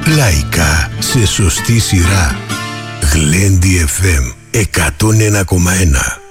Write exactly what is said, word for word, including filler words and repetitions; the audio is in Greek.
Λαϊκά σε σωστή σειρά. Γλέντι εφ εμ εκατόν ένα κόμμα ένα.